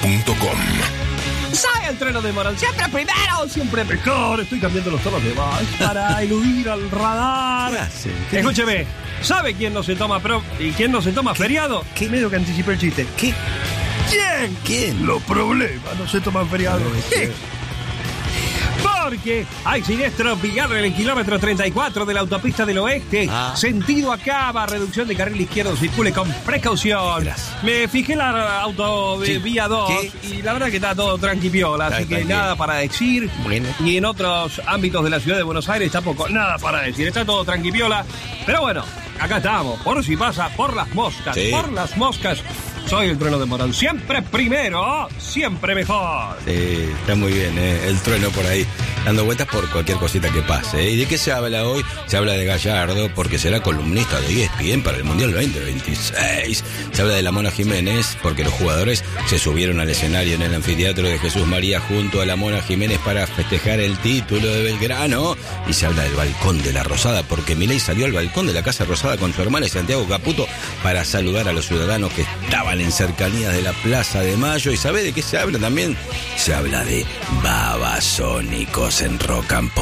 Soy el trueno de Morón, siempre primero, siempre mejor. Estoy cambiando los tonos de voz para eludir al radar. Escúcheme, ¿sabe quién no se toma y quién no se toma feriado? ¿Qué? Medio que anticipé el chiste. ¿Qué? ¿Quién? ¿Quién? Los problemas no se toman feriado. ¿Qué? Porque hay siniestro vial en el kilómetro 34 de la autopista del oeste. Sentido Acaba, reducción de carril izquierdo, circule con precaución. Gracias. Me fijé la autovía 2 y la verdad que está todo tranquipiola, así que nada para decir. Bueno. Y en otros ámbitos de la ciudad de Buenos Aires tampoco nada para decir. Está todo tranquipiola. Pero bueno, acá estamos. Por si pasa, por las moscas. Sí. Por las moscas. Soy el trueno de Morón. Siempre primero, siempre mejor. Sí, está muy bien, el trueno por ahí, dando vueltas por cualquier cosita que pase. ¿Y de qué se habla hoy? Se habla de Gallardo, porque será columnista de ESPN para el Mundial 2026. Se habla de la Mona Jiménez, porque los jugadores se subieron al escenario en el anfiteatro de Jesús María junto a la Mona Jiménez para festejar el título de Belgrano. Y se habla del balcón de la Rosada, porque Milei salió al balcón de la Casa Rosada con su hermana y Santiago Caputo para saludar a los ciudadanos que estaban en cercanías de la Plaza de Mayo. ¿Y sabe de qué se habla también? Se habla de babasónicos en Rock and Pop.